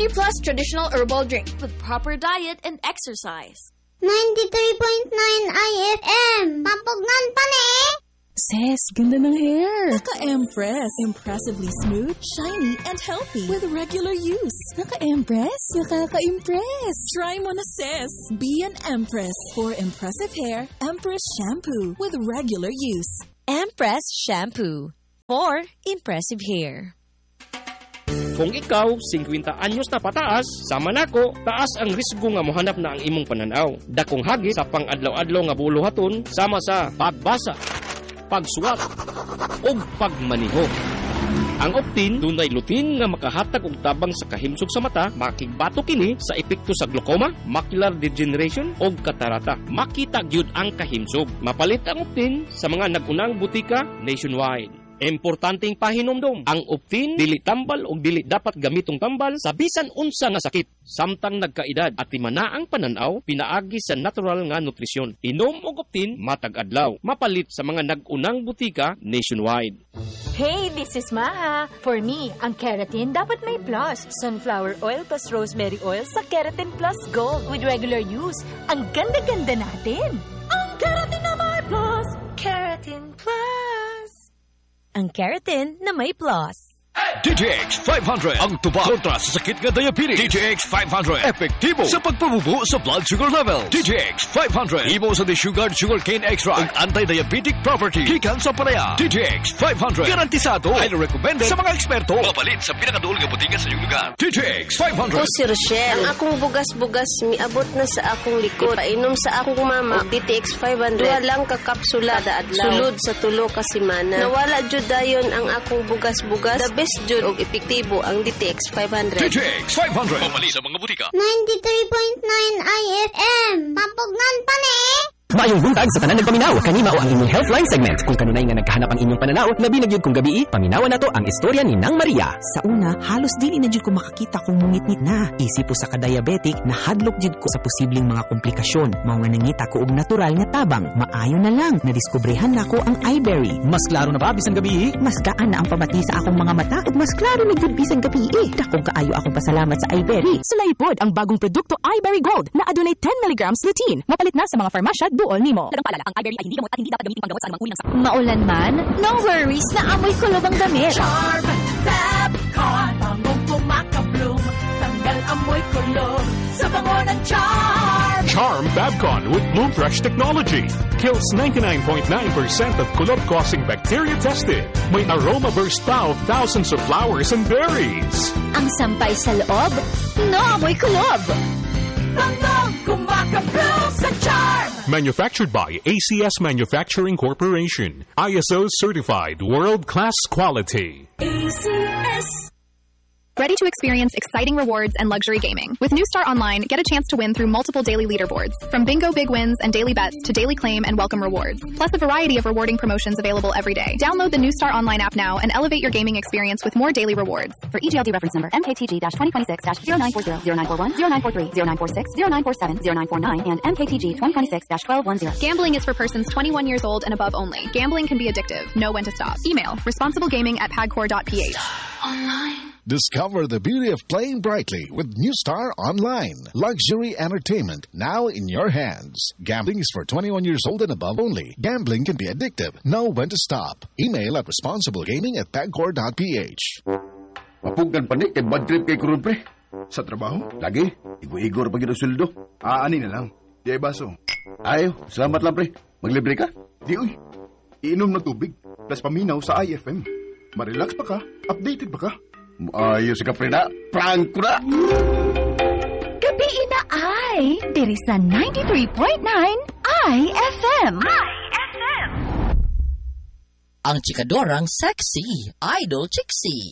Plus traditional herbal drink with proper diet and exercise. 93.9 IFM. Papugnan pa ni! Sis, ganda ng hair. Naka-Empress. Impressively smooth, shiny, and healthy with regular use. Naka-Empress? Nakaka-impress. Try mo na, sis. Be an Empress. For impressive hair, Empress Shampoo with regular use. Empress Shampoo. For impressive hair. Kung ikaw, 50 anyos na pataas, sama nako, taas ang risgo nga mohanap na ang imong pananaw. Dakong hagit sa pang-adlaw-adlaw nga buluhaton, sama sa pagbasa, pagsuwat, o pagmaniho. Ang Optin, dunay lutin nga makahatag og tabang sa kahimsog sa mata, makigbato kini sa epekto sa glaucoma, macular degeneration o katarata. Makita gyud ang kahimsog. Mapalit ang Optin sa mga nagunang butika nationwide. Importanteng pahinomdom, ang Optin dili tambal o dili dapat gamitong tambal sa bisan unsa nga sakit. Samtang nagkaedad at timana ang pananaw, pinaagi sa natural nga nutrisyon. Inom og Optin matag adlaw. Mapalit sa mga nagunang butika nationwide. Hey, this is Maha. For me, ang keratin dapat may plus. Sunflower oil plus rosemary oil sa Keratin Plus Gold with regular use. Ang ganda-ganda natin. Ang keratin na may plus. Keratin Plus. Ang keratin na may plus. DTX 500 ang tuba kontra sa sakit nga diabetes. DTX 500 epektibo sa pagpabubo sa blood sugar level. DTX 500 imo sa desugared sugarcane extract ug anti-diabetic property gikan sa palaya. DTX 500 garantisado highly recommended sa mga eksperto. Mapalit sa pinakaduol nga butika sa iyong lugar. DTX 500. Ako si Rochelle. Ang akong bugas-bugas miabot na sa akong likod. Painom sa akong mama DTX 500. Duha lang ka kapsula kada adlaw. Sulod sa tulo ka semana. Nawala jud dayon ang akong bugas-bugas. The best jud og epektibo ang DTX 500. DTX 500. Mapalit sa mga butika. 93.9 IFM. Papugnan pa ni! Maayong buntag sa tanan nagpaminaw, kanima o ang inyong Healthline segment. Kung kanunay nga nagkahanap ang inyong pananaw, labi na gyud kung gabi, paminawan nato ang istorya ni Nang Maria. Sa una, halos dili na jud ko makakita kung mungit-ngit na. Isip po sa ka-diabetic, nahadlok jud ko sa posibleng mga komplikasyon. Mao nga nangita ko og natural nga tabang. Maayo na lang, nadiskobrehan nako ang iBerry. Mas klaro na ba bisan gabi? Mas gaan na ang pamati sa akong mga mata ug mas klaro na jud bisan gabi. Dakong kaayo akong pasalamat sa iBerry. Sulaypod ang bagong produkto iBerry Gold na adunay 10 mg lutein. Mapalit na sa mga farmasya duol nimo. Nagpaalala, ang iBerry ay hindi gamot at hindi dapat gamitin panggamot sa anumang uri ng sakit. Maulan man, no worries na amoy kulob ang damit. Charm Fabcon, bangong pumakabloom, tanggal amoy kulob sa bango ng Charm. Charm Fabcon with Bloom Fresh technology kills 99.9% of kulob-causing bacteria tested. May aroma burst pa of thousands of flowers and berries. Ang sampay sa loob, no amoy kulob. Bangong kumakabloom sa Charm. Manufactured by ACS Manufacturing Corporation. ISO certified world-class quality. ACS. Ready to experience exciting rewards and luxury gaming? With New Star Online, get a chance to win through multiple daily leaderboards, from bingo big wins and daily bets to daily claim and welcome rewards, plus a variety of rewarding promotions available every day. Download the New Star Online app now and elevate your gaming experience with more daily rewards. For EGLD reference number MKTG-2026-0940, 0940, 0943, 0946, 0947, 0949, and MKTG 2026-1210. Gambling is for persons 21 years old and above only. Gambling can be addictive. Know when to stop. Email responsiblegaming@pagcor.ph. Online. Discover the beauty of playing brightly with New Star Online. Luxury entertainment now in your hands. Gambling is for 21 years old and above only. Gambling can be addictive. Know when to stop. Email at responsiblegaming@pagcor.ph. Mapugan pa ni kay bad trip kay Kurun pre. Sa trabaho? Lagi. Igo-igor pag yung suldo. Ani na lang. Di ay baso. Ayo, salamat lang pre. Maglibre ka? Di uy. Iinom ng tubig. Plus paminaw sa IFM. Marelax pa ka? Updated pa ka? Ayos ka, Preda. Prank ko na! Gabi na ay, diri sa 93.9 IFM. Ang chikadorang sexy, Idol Chixie.